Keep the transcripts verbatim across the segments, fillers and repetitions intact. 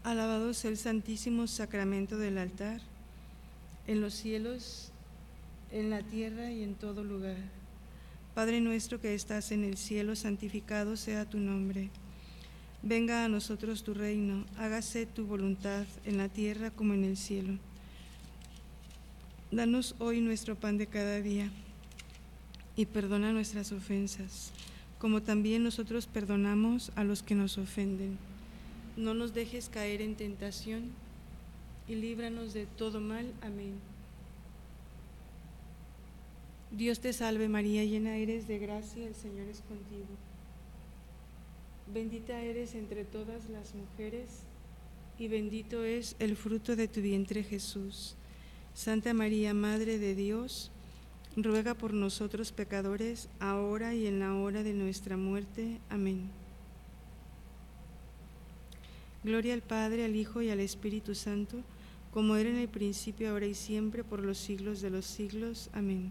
Alabado sea el santísimo sacramento del altar, en los cielos, en la tierra y en todo lugar. Padre nuestro que estás en el cielo, santificado sea tu nombre. Venga a nosotros tu reino, hágase tu voluntad en la tierra como en el cielo. Danos hoy nuestro pan de cada día y perdona nuestras ofensas, como también nosotros perdonamos a los que nos ofenden. No nos dejes caer en tentación y líbranos de todo mal. Amén. Dios te salve María, llena eres de gracia, el Señor es contigo. Bendita eres entre todas las mujeres y bendito es el fruto de tu vientre Jesús. Santa María, Madre de Dios, ruega por nosotros pecadores, ahora y en la hora de nuestra muerte. Amén. Gloria al Padre, al Hijo y al Espíritu Santo, como era en el principio, ahora y siempre, por los siglos de los siglos. Amén.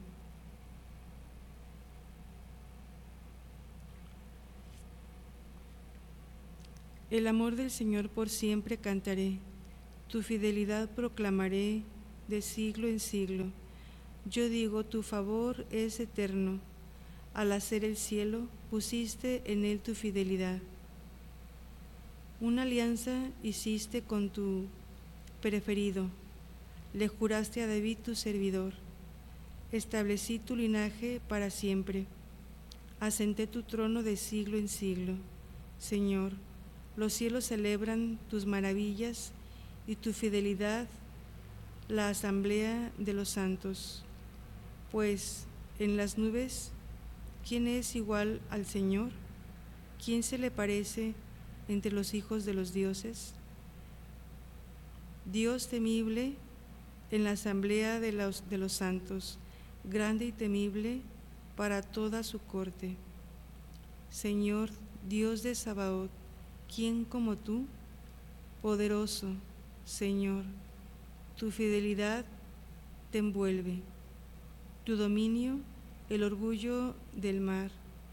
El amor del Señor por siempre cantaré, tu fidelidad proclamaré de siglo en siglo. Yo digo, tu favor es eterno. Al hacer el cielo, pusiste en él tu fidelidad. Una alianza hiciste con tu preferido, le juraste a David tu servidor. Establecí tu linaje para siempre, asenté tu trono de siglo en siglo. Señor, los cielos celebran tus maravillas y tu fidelidad la asamblea de los santos. Pues en las nubes, ¿quién es igual al Señor? ¿Quién se le parece entre los hijos de los dioses? Dios temible en la asamblea de los, de los santos, grande y temible para toda su corte. Señor, Dios de Sabaoth, ¿quién como tú? Poderoso, Señor, tu fidelidad te envuelve, tu dominio, el orgullo del mar.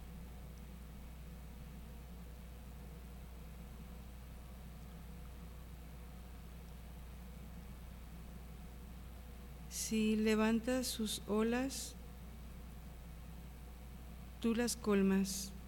Si levantas sus olas, tú las colmas.